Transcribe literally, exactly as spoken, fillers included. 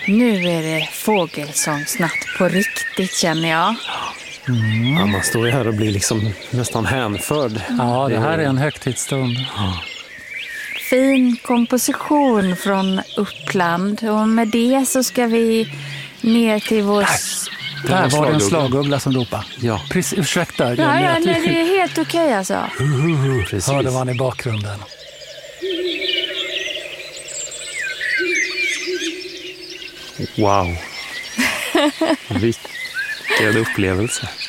Nu är det fågelsångsnatt på riktigt, känner jag. Mm. Ja, man står ju här och blir liksom nästan hänförd. Ja, det här är en högtidsstund. Ja. Fin komposition från Uppland. Och med det så ska vi ner till vår... Där var det en slaguggla som ropade. Ja. Precis, ursäkta. Jag Ja, ja, lät- nej, det är helt okej alltså. Precis. hörde man i bakgrunden. Wow. Vilken upplevelse.